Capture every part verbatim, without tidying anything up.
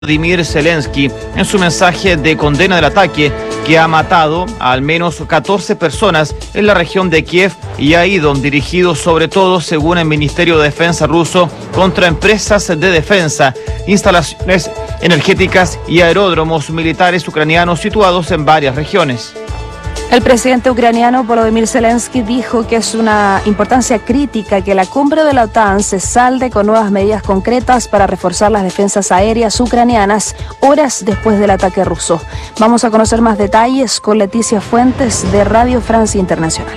Volodymyr Zelensky en su mensaje de condena del ataque que ha matado a al menos catorce personas en la región de Kiev y ha ido dirigido sobre todo, según el Ministerio de Defensa ruso, contra empresas de defensa, instalaciones energéticas y aeródromos militares ucranianos situados en varias regiones. El presidente ucraniano Volodymyr Zelensky dijo que es una importancia crítica que la cumbre de la OTAN se salde con nuevas medidas concretas para reforzar las defensas aéreas ucranianas horas después del ataque ruso. Vamos a conocer más detalles con Leticia Fuentes de Radio Francia Internacional.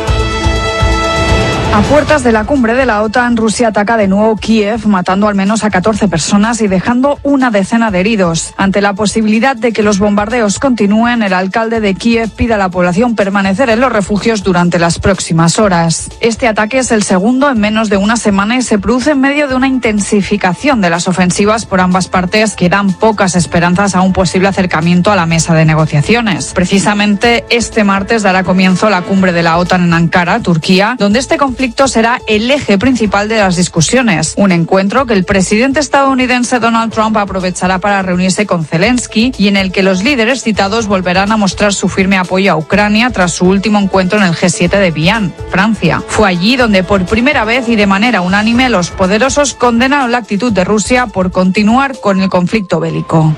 A puertas de la cumbre de la OTAN, Rusia ataca de nuevo Kiev, matando al menos a catorce personas y dejando una decena de heridos. Ante la posibilidad de que los bombardeos continúen, el alcalde de Kiev pide a la población permanecer en los refugios durante las próximas horas. Este ataque es el segundo en menos de una semana y se produce en medio de una intensificación de las ofensivas por ambas partes que dan pocas esperanzas a un posible acercamiento a la mesa de negociaciones. Precisamente este martes dará comienzo la cumbre de la OTAN en Ankara, Turquía, donde este conflicto será el eje principal de las discusiones. Un encuentro que el presidente estadounidense Donald Trump aprovechará para reunirse con Zelensky y en el que los líderes citados volverán a mostrar su firme apoyo a Ucrania tras su último encuentro en el G siete de Vienne, Francia. Fue allí donde por primera vez y de manera unánime los poderosos condenaron la actitud de Rusia por continuar con el conflicto bélico.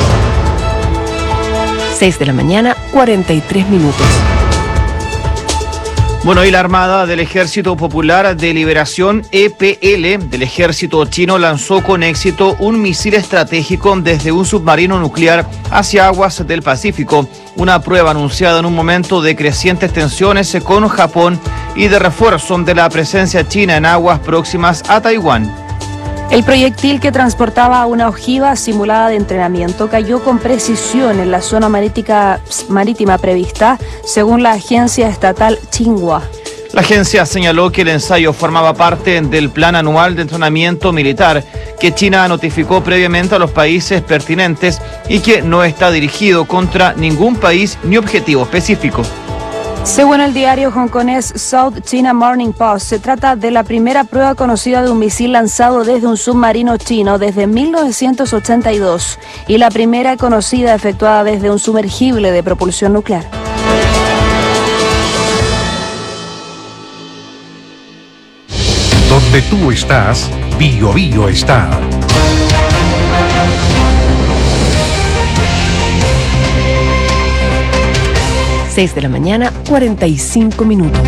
seis de la mañana, cuarenta y tres minutos. Bueno, y la Armada del Ejército Popular de Liberación, E P L, del ejército chino, lanzó con éxito un misil estratégico desde un submarino nuclear hacia aguas del Pacífico, una prueba anunciada en un momento de crecientes tensiones con Japón y de refuerzo de la presencia china en aguas próximas a Taiwán. El proyectil, que transportaba una ojiva simulada de entrenamiento, cayó con precisión en la zona marítica, marítima prevista, según la agencia estatal Xinhua. La agencia señaló que el ensayo formaba parte del plan anual de entrenamiento militar que China notificó previamente a los países pertinentes y que no está dirigido contra ningún país ni objetivo específico. Según el diario hongkonés South China Morning Post, se trata de la primera prueba conocida de un misil lanzado desde un submarino chino desde mil novecientos ochenta y dos y la primera conocida efectuada desde un sumergible de propulsión nuclear. Donde tú estás, Bio Bio está. seis de la mañana, cuarenta y cinco minutos.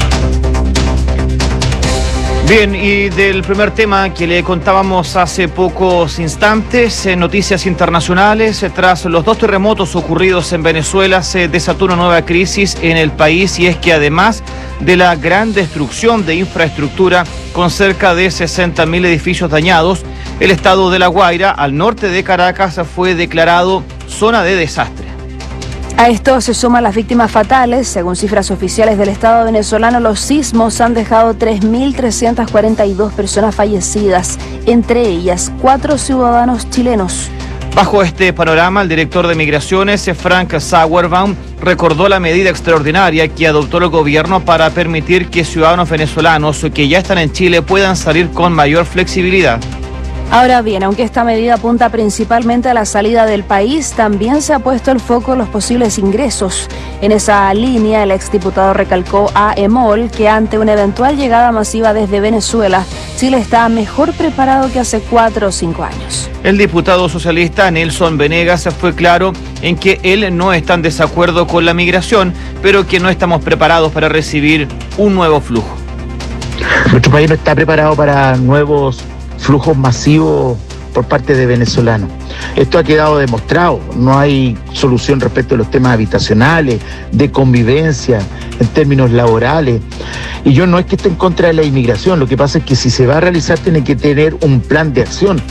Bien, y del primer tema que le contábamos hace pocos instantes, en noticias internacionales, tras los dos terremotos ocurridos en Venezuela, se desató una nueva crisis en el país, y es que además de la gran destrucción de infraestructura con cerca de sesenta mil edificios dañados, el estado de La Guaira, al norte de Caracas, fue declarado zona de desastre. A esto se suman las víctimas fatales. Según cifras oficiales del Estado venezolano, los sismos han dejado tres mil trescientas cuarenta y dos personas fallecidas, entre ellas cuatro ciudadanos chilenos. Bajo este panorama, el director de Migraciones, Frank Sauerbaum, recordó la medida extraordinaria que adoptó el gobierno para permitir que ciudadanos venezolanos que ya están en Chile puedan salir con mayor flexibilidad. Ahora bien, aunque esta medida apunta principalmente a la salida del país, también se ha puesto el foco en los posibles ingresos. En esa línea, el exdiputado recalcó a EMOL que ante una eventual llegada masiva desde Venezuela, Chile está mejor preparado que hace cuatro o cinco años. El diputado socialista Nelson Venegas fue claro en que él no está en desacuerdo con la migración, pero que no estamos preparados para recibir un nuevo flujo. Nuestro país no está preparado para nuevos flujos masivos por parte de venezolanos. Esto ha quedado demostrado. No hay solución respecto a los temas habitacionales, de convivencia, en términos laborales. Y yo no es que esté en contra de la inmigración, lo que pasa es que si se va a realizar tiene que tener un plan de acción.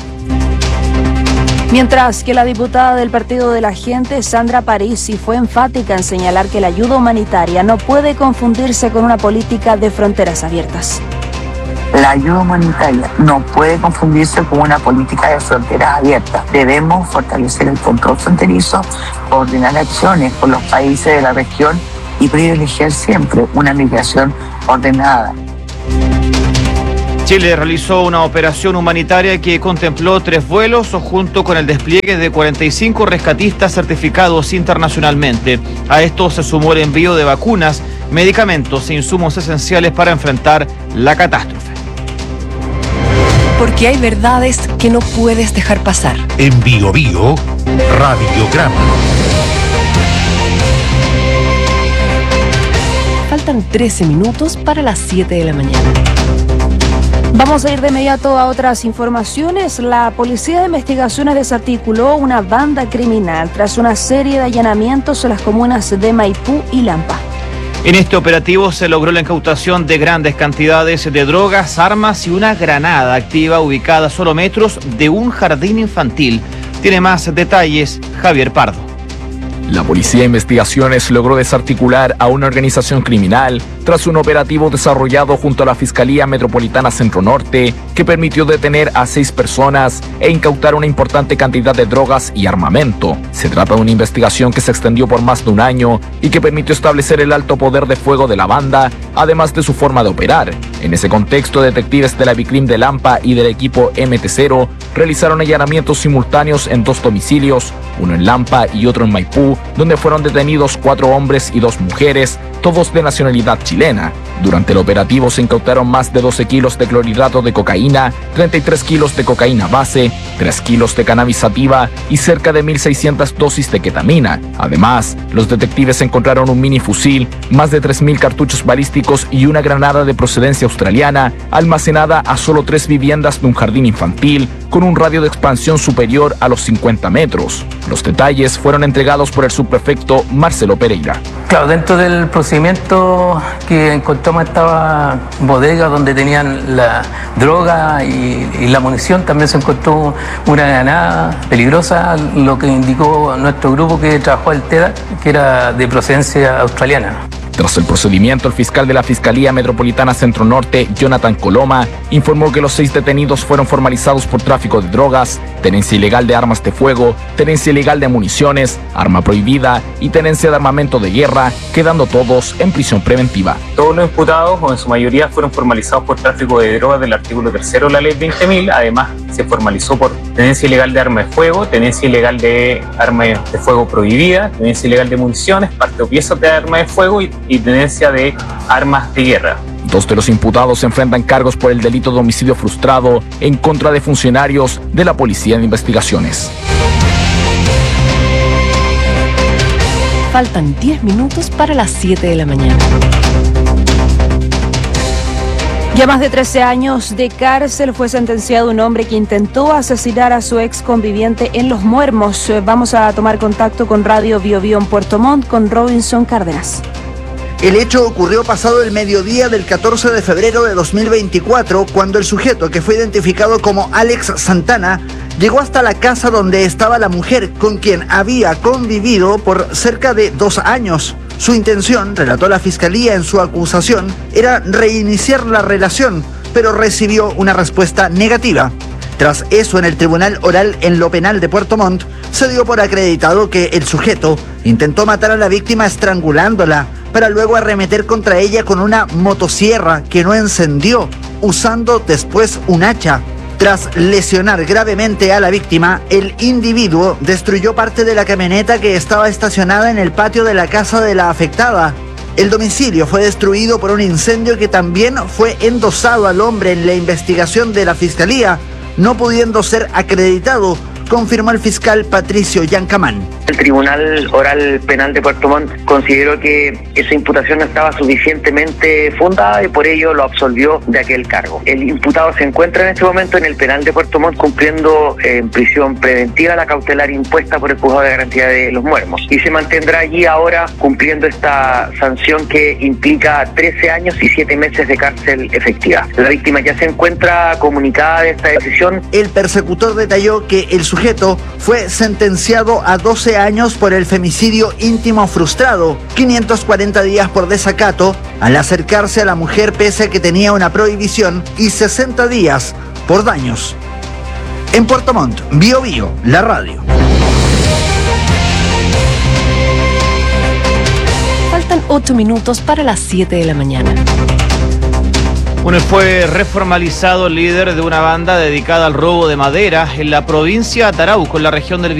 Mientras que la diputada del Partido de la Gente, Sandra Parisi, fue enfática en señalar que la ayuda humanitaria no puede confundirse con una política de fronteras abiertas. La ayuda humanitaria no puede confundirse con una política de fronteras abiertas. Debemos fortalecer el control fronterizo, coordinar acciones con los países de la región y privilegiar siempre una migración ordenada. Chile realizó una operación humanitaria que contempló tres vuelos junto con el despliegue de cuarenta y cinco rescatistas certificados internacionalmente. A esto se sumó el envío de vacunas, medicamentos e insumos esenciales para enfrentar la catástrofe. Porque hay verdades que no puedes dejar pasar. En Bio Bio, Radiograma. Faltan trece minutos para las siete de la mañana. Vamos a ir de inmediato a otras informaciones. La Policía de Investigaciones desarticuló una banda criminal tras una serie de allanamientos en las comunas de Maipú y Lampa. En este operativo se logró la incautación de grandes cantidades de drogas, armas y una granada activa ubicada a solo metros de un jardín infantil. Tiene más detalles Javier Pardo. La Policía de Investigaciones logró desarticular a una organización criminal tras un operativo desarrollado junto a la Fiscalía Metropolitana Centro Norte que permitió detener a seis personas e incautar una importante cantidad de drogas y armamento. Se trata de una investigación que se extendió por más de un año y que permitió establecer el alto poder de fuego de la banda, además de su forma de operar. En ese contexto, detectives de la Bicrim de Lampa y del equipo M T cero realizaron allanamientos simultáneos en dos domicilios, uno en Lampa y otro en Maipú, donde fueron detenidos cuatro hombres y dos mujeres, todos de nacionalidad chilena. Durante el operativo se incautaron más de doce kilos de clorhidrato de cocaína, treinta y tres kilos de cocaína base, tres kilos de cannabis sativa y cerca de mil seiscientas dosis de ketamina. Además, los detectives encontraron un mini fusil, más de tres mil cartuchos balísticos y una granada de procedencia australiana almacenada a solo tres viviendas de un jardín infantil con un radio de expansión superior a los cincuenta metros. Los detalles fueron entregados por el subprefecto Marcelo Pereira. Claro, dentro del procedimiento que encontramos esta bodega donde tenían la droga y, y la munición, también se encontró una granada peligrosa, lo que indicó nuestro grupo que trabajó el TEDA, que era de procedencia australiana. Tras el procedimiento, el fiscal de la Fiscalía Metropolitana Centro Norte, Jonathan Coloma, informó que los seis detenidos fueron formalizados por tráfico de drogas, tenencia ilegal de armas de fuego, tenencia ilegal de municiones, arma prohibida y tenencia de armamento de guerra, quedando todos en prisión preventiva. Todos los imputados, o en su mayoría, fueron formalizados por tráfico de drogas del artículo tercero de la ley veinte mil. Además, se formalizó por tenencia ilegal de arma de fuego, tenencia ilegal de arma de fuego prohibida, tenencia ilegal de municiones, parte o piezas de arma de fuego y y tenencia de armas de guerra. Dos de los imputados se enfrentan cargos por el delito de homicidio frustrado en contra de funcionarios de la Policía de Investigaciones. Faltan diez minutos para las siete de la mañana. Ya más de trece años de cárcel fue sentenciado un hombre que intentó asesinar a su ex conviviente en Los Muermos. Vamos a tomar contacto con Radio Bio Bio en Puerto Montt con Robinson Cárdenas. El hecho ocurrió pasado el mediodía del catorce de febrero de dos mil veinticuatro, cuando el sujeto, que fue identificado como Alex Santana, llegó hasta la casa donde estaba la mujer con quien había convivido por cerca de dos años. Su intención, relató la Fiscalía en su acusación, era reiniciar la relación, pero recibió una respuesta negativa. Tras eso, en el Tribunal Oral en lo Penal de Puerto Montt, se dio por acreditado que el sujeto intentó matar a la víctima estrangulándola, para luego arremeter contra ella con una motosierra que no encendió, usando después un hacha. Tras lesionar gravemente a la víctima, el individuo destruyó parte de la camioneta que estaba estacionada en el patio de la casa de la afectada. El domicilio fue destruido por un incendio que también fue endosado al hombre en la investigación de la Fiscalía, no pudiendo ser acreditado, confirmó el fiscal Patricio Yancamán. El Tribunal Oral Penal de Puerto Montt consideró que esa imputación no estaba suficientemente fundada y por ello lo absolvió de aquel cargo. El imputado se encuentra en este momento en el penal de Puerto Montt cumpliendo eh, en prisión preventiva la cautelar impuesta por el juzgado de garantía de Los Muermos y se mantendrá allí ahora cumpliendo esta sanción que implica trece años y siete meses de cárcel efectiva. La víctima ya se encuentra comunicada de esta decisión. El persecutor detalló que el sujeto fue sentenciado a doce años por el femicidio íntimo frustrado, quinientos cuarenta días por desacato al acercarse a la mujer pese a que tenía una prohibición y sesenta días por daños. En Puerto Montt, Bio Bio, la radio. Faltan ocho minutos para las siete de la mañana. Bueno, fue reformalizado el líder de una banda dedicada al robo de madera en la provincia de Tarauco, en la región del